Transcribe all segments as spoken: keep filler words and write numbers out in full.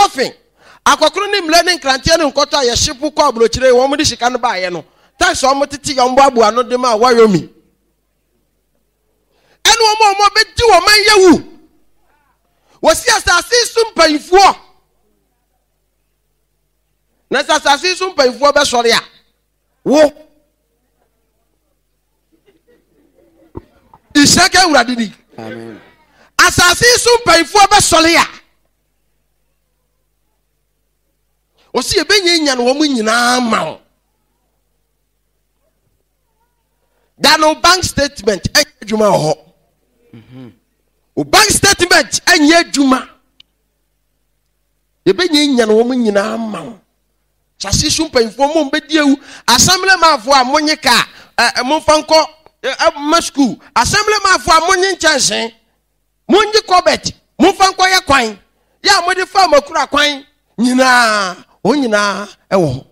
coffin. Akokro ni mleni nkrantie ne nkoto a ye shipu kwa blochire wo mu di shika no ba ye no. Tax o mo titi yo mbo abu ano de ma wayomi. Enu o mo mo bedi wo man yewu. Wosi asase sumpanfuo. Na asase sumpanfuo be sori a. Wo. Isaka uradini. Amen. Asase sumpanfuo be sori a. Wosi e benye nya no wo mu nyina ma. That no bank statement ejuma ho. Mhm. O bank statement enye juma. Ye benye nya no wo mu nyina ma. Sase sumpanfo mo mbediewu assembly mafo a monye ka mo fanko ma school assembly mafo a monye nchansen monye kobet mo fanko ye kwan ya mo de fa makura kwan nyina onyina ewo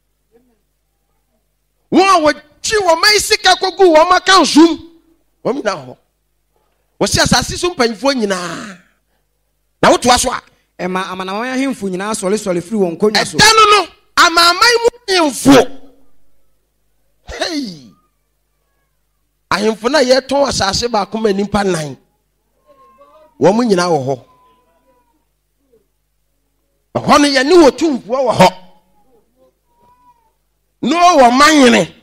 wo wo chi wo mai sika kogu wo maka zoom wo mina ho wo si asase sumpanfo nyina na wo to aso a e ma amana wan ahemfo nyina sole sole free won konya so edano no amamai mu info hey ahemfo na ye ton asase ba ko manimpa nan wo mu nyina wo ho ho no ye ni wo tumfo wo ho no wo manyene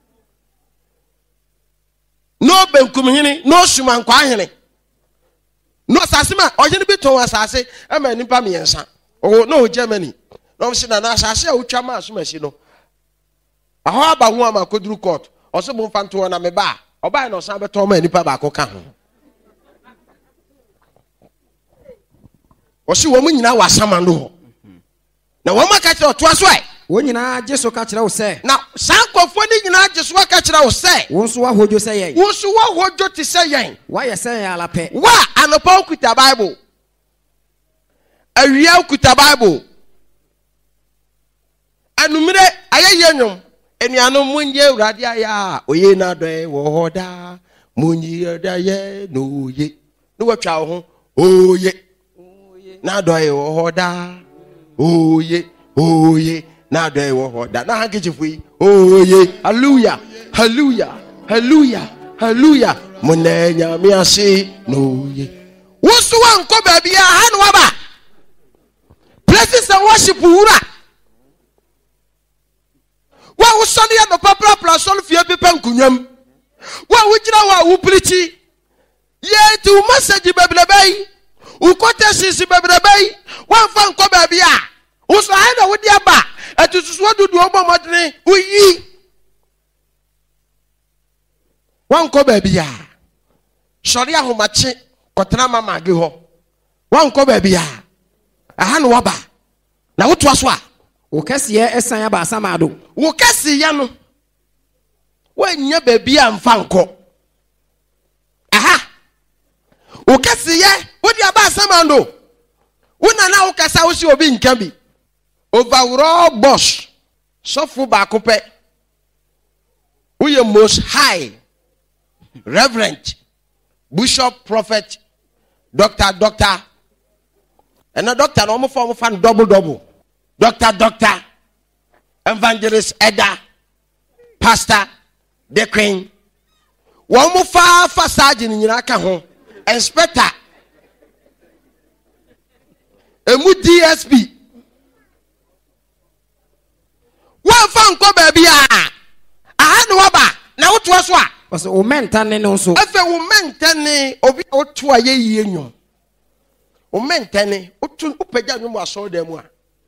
no benkum hini no suman kwa hini no asase ma oje ni bi ton asase e manimpa miensa o no Germany no se na na asase a utwa ma so mashi no aho aba hu ama koduru court o se bo mfanto na me ba oba na osan beto ma nipa ba ko ka ho o se wo mu nyina wasama no ho na wo maka kire oto aso ai wo nyina jesu ka kire wo se na sankofo ni nyina jesu ka kire wo se wo so wa hojo se yen wo so wa hojo ti se yen wa ye se yen ala pe wa anopa okuta bible awia okuta bible anumire ayeye nyom enuano munye urade aya oye na doe wo hoda munye da ye no ye no watwa ho oye na doe wo hoda oye oye na doe wo hoda na hankechifu yi oye hallelujah hallelujah hallelujah hallelujah munenya mi ase no ye woso wanko ba bia ha no waba places and worship wura wa wo sɔle ya no papa plus sɔle fie bi pankunyam wa wo gira wa wo preach ye ti wo message beblebei wo quotations beblebei wa fa nko ba bia wo so ha na wo dia ba atususu dudu obo modene wo yi wa nko ba bia sɔle ahomache kotena mama ge ho wa nko ba bia aha no waba na wo to aso a wo kase ye esan ya ba asamado wo kase ya no wa nya ba bia mfa nko aha wo kase ye wo dia ba asamado wo na na wo kasa wo si obi nka bi overall boss sofu ba ko pe wo ye most high reverend bishop prophet doctor doctor and a doctor no mo form fan double double doctor doctor evangelist Eda pastor the queen one mo fa fa sergeant nyina ka ho inspector emu D S P one fan ko ba bia aha no ba na wo to so a o o mentane no so efe wo mentane obi o to aye yie nyo o mentane o tu o pagya nwo aso da mu a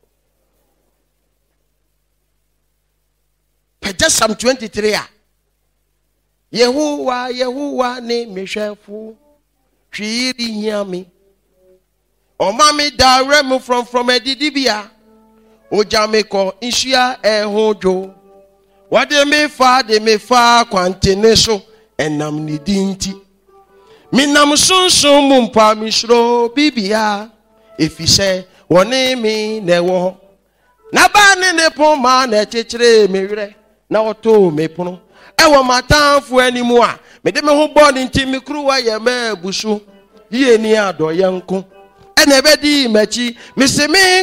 pagya Psalm twenty-three a Yehowa Yehowa ne mehwefo hwiri hiame o mami da rem from from edidibia o jameko inhia ehojo wade me fa de me fa kwantene so enam ni dinti minam sunsun mumpa mishro bibia efise woni mi newo na ba ne ne poma na chechire mewre na oto me pono ewo matanfo animu a me de me ho body nti me kruwa ye ma busu ye ni ado ye nko ene be di machi me se me